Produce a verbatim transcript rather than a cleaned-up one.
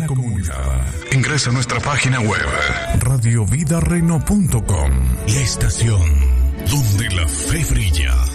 comunidad. Ingresa a nuestra página web radio vida reno punto com. La estación donde la fe brilla.